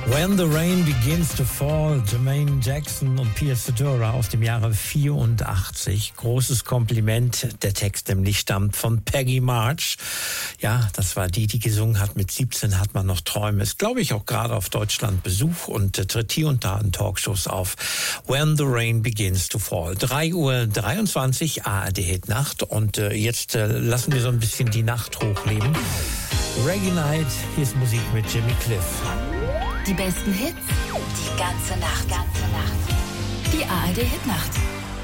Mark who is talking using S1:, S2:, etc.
S1: When the Rain Begins to Fall, Jermaine Jackson und Pia Zadora aus dem Jahre 84. Großes Kompliment. Der Text nämlich stammt von Peggy March. Ja, das war die gesungen hat. Mit 17 hat man noch Träume. Ist, glaube ich, auch gerade auf Deutschland Besuch und tritt hier und da in Talkshows auf. When the Rain Begins to Fall. 3:23 Uhr, ARD Hitnacht. Und jetzt lassen wir so ein bisschen die Nacht hochleben. Reggae Night, hier ist Musik mit Jimmy Cliff.
S2: Die besten Hits, die ganze Nacht. Die ARD Hitnacht.